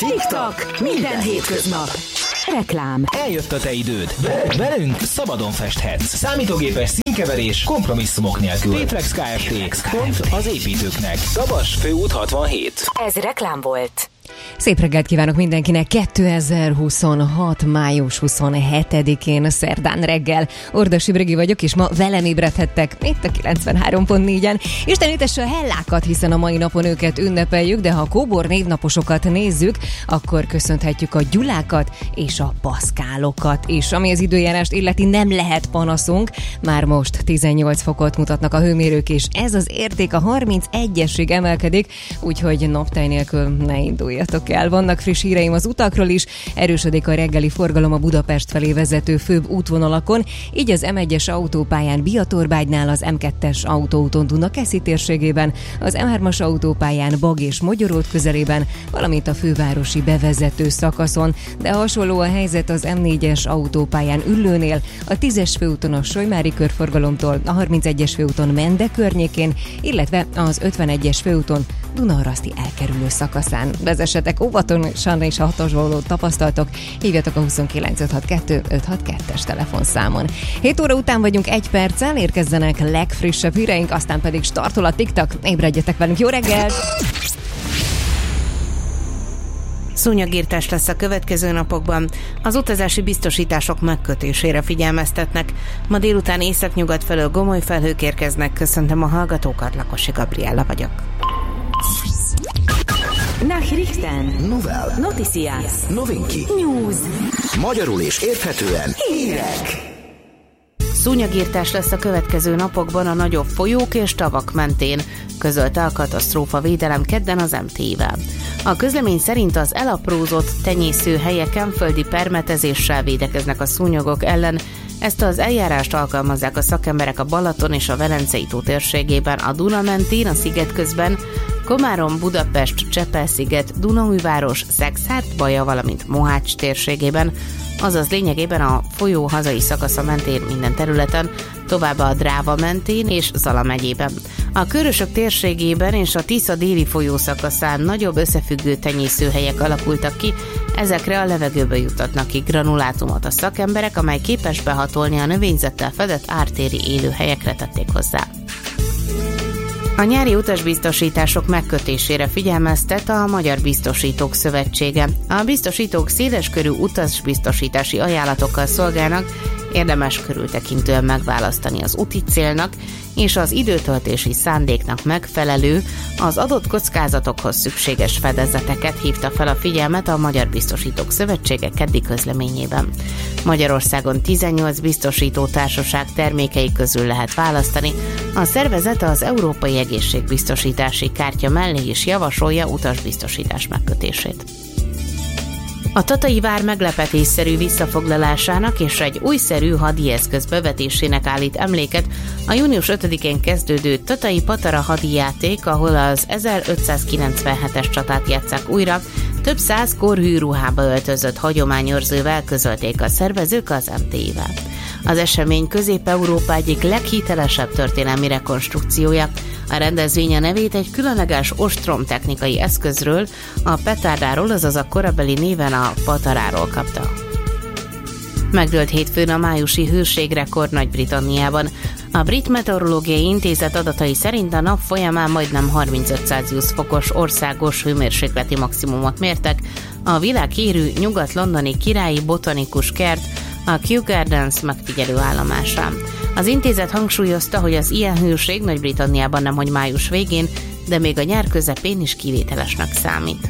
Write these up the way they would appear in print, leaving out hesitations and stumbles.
TikTok. Minden hétköznap. Reklám. Eljött a te időd. Velünk szabadon festhetsz. Számítógépes színkeverés kompromisszumok nélkül. Tétrex Kft. Pont az építőknek. Gabas főút 67. Ez reklám volt. Szép reggelt kívánok mindenkinek! 2026. május 27-én szerdán reggel. Ordasi Brigi vagyok, és ma velem ébredhettek itt a 93.4-en. Isten ütesse a hellákat, hiszen a mai napon őket ünnepeljük, de ha a kóbor névnaposokat nézzük, akkor köszönhetjük a Gyulákat és a Paszkálokat is. Ami az időjárást illeti, nem lehet panaszunk. Már most 18 fokot mutatnak a hőmérők, és ez az érték a 31-esig emelkedik, úgyhogy naptáj nélkül ne induljatok el. Vannak friss híreim az utakról is, erősödik a reggeli forgalom a Budapest felé vezető főbb útvonalakon, így az M1-es autópályán Biatorbágynál, az M2-es autóúton Dunakeszi térségében, az M3-as autópályán Bag és Mogyoród közelében, valamint a fővárosi bevezető szakaszon, de hasonló a helyzet az M4-es autópályán Üllőnél, a 10-es főúton a Solymári körforgalomtól, a 31-es főúton Mende környékén, illetve az 51-es főúton Dunaharaszti elkerülő szakaszán. Vezessetek óvatosan, és ha hasonlót tapasztaltok, hívjatok a 29562-562-es telefonszámon. 7 óra után vagyunk 1 perccel, érkezzenek legfrissebb híreink, aztán pedig startol a TikTok. Ébredjetek velünk, jó reggelt! Szúnyogírtás lesz a következő napokban. Az utazási biztosítások megkötésére figyelmeztetnek. Ma délután északnyugat felől gomoly felhők érkeznek. Köszöntöm a hallgatókat, Lakosi Gabriella vagyok. Nachrichten. Novel. Noticias. Novinki. News. Magyarul és érthetően. Hírek. Szúnyogírtás lesz a következő napokban a nagyobb folyók és tavak mentén, közölte a katasztrófavédelem kedden az MTI-vel. A közlemény szerint az elaprózott tenyészőhelyeken földi permetezéssel védekeznek a szúnyogok ellen. Ezt az eljárást alkalmazzák a szakemberek a Balaton és a Velencei tó térségében, a Duna mentén, a Szigetközben, Komárom, Budapest, Csepel-sziget, Dunaújváros, Szekszárd, Baja, valamint Mohács térségében, azaz lényegében a folyó hazai szakasza mentén minden területen, továbbá a Dráva mentén és Zala megyében. A Körösök térségében és a Tisza déli folyószakaszán nagyobb összefüggő tenyészőhelyek alakultak ki, ezekre a levegőbe juttatnak ki granulátumot a szakemberek, amely képes behatolni a növényzettel fedett ártéri élőhelyekre, tették hozzá. A nyári utasbiztosítások megkötésére figyelmeztet a Magyar Biztosítók Szövetsége. A biztosítók széleskörű utasbiztosítási ajánlatokkal szolgálnak, érdemes körültekintően megválasztani az úti célnak és az időtöltési szándéknak megfelelő, az adott kockázatokhoz szükséges fedezeteket, hívta fel a figyelmet a Magyar Biztosítók Szövetsége keddi közleményében. Magyarországon 18 biztosító társaság termékei közül lehet választani. A szervezet az Európai Egészségbiztosítási Kártya mellé is javasolja utasbiztosítás megkötését. A Tatai vár meglepetésszerű visszafoglalásának és egy újszerű hadi eszköz bevetésének állít emléket a június 5-én kezdődő Tatai Patara hadijáték, ahol az 1597-es csatát játsszák újra, több 100 korhű ruhába öltözött hagyományőrzővel, közölték a szervezők az MTI-vel. Az esemény Közép-Európa egyik leghitelesebb történelmi rekonstrukciója. A rendezvény a nevét egy különleges ostromtechnikai eszközről, a petárdáról, azaz a korabeli néven a pataráról kapta. Megdőlt hétfőn a májusi hőségrekord Nagy-Britanniában. A Brit Meteorológiai Intézet adatai szerint a nap folyamán majdnem 35 Celsius fokos országos hőmérsékleti maximumot mértek a világhírű nyugat-londoni Királyi Botanikus Kert, a Kew Gardens megfigyelő állomásán. Az intézet hangsúlyozta, hogy az ilyen hőség Nagy-Britanniában nemhogy május végén, de még a nyár közepén is kivételesnek számít.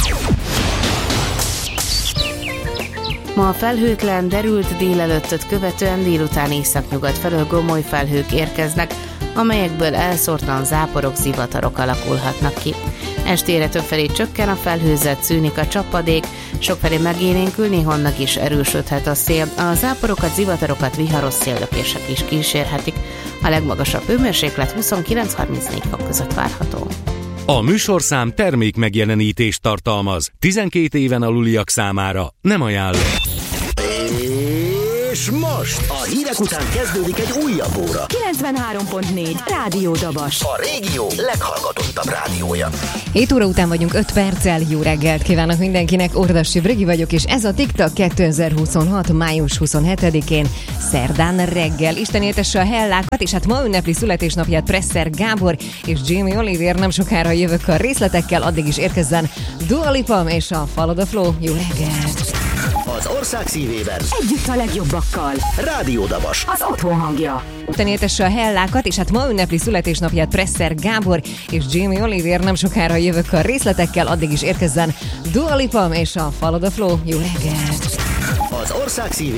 Ma a felhőtlen, derült délelőttöt követően délután északnyugat felől gomoly felhők érkeznek, amelyekből elszórtan záporok, zivatarok alakulhatnak ki. Estére többfelé csökken a felhőzet, szűnik a csapadék, sokfelé megélénkül, néhonnan is erősödhet a szél. A záporokat, zivatarokat viharos széllökések is kísérhetik. A legmagasabb hőmérséklet 29-34 fok között várható. A műsorszám termék megjelenítést tartalmaz. 12 éven aluliak számára nem ajánlott. És most a hírek után kezdődik egy újabb óra. 93.4 Rádió Dabas. A régió leghallgatottabb rádiója. 7 óra után vagyunk 5 perccel. Jó reggelt kívánok mindenkinek, Ordasi Brigi vagyok, és ez a TikTok 2026. május 27-én, szerdán reggel. Isten éltesse a hellákat, és hát ma ünnepli születésnapját Presser Gábor és Jamie Oliver. Nem sokára jövök a részletekkel, addig is érkezzen Dua Lipa és a Follow the Flow. Jó reggelt! Az ország szívében Együtt a legjobbakkal. Rádió Dabas. Az otthon hangja. Isten éltesse a hellákat, és hát ma ünnepli születésnapját Presser Gábor és Jamie Oliver. Nem sokára jövök a részletekkel, addig is érkezzen Dua Lipa és a Follow the Flow. Jó reggelt! Az ország szívében